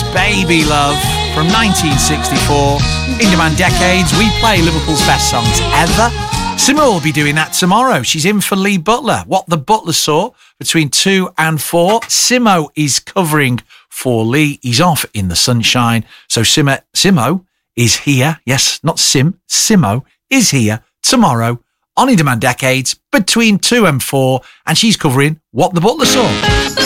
Baby Love from 1964. In Demand Decades, we play Liverpool's best songs ever. Simo will be doing that tomorrow. She's in for Lee Butler. What the Butler saw between 2 and 4. Simo is covering for Lee. He's off in the sunshine. So Simo is here. Yes, not Sim. Simo is here tomorrow on In Demand Decades between 2 and 4. And she's covering What the Butler Saw.